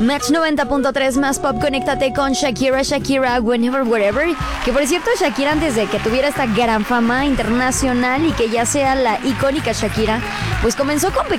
Match 90.3 más pop, conéctate con Shakira, Whenever, Wherever. Que por cierto, Shakira, antes de que tuviera esta gran fama internacional y que ya sea la icónica Shakira, pues comenzó con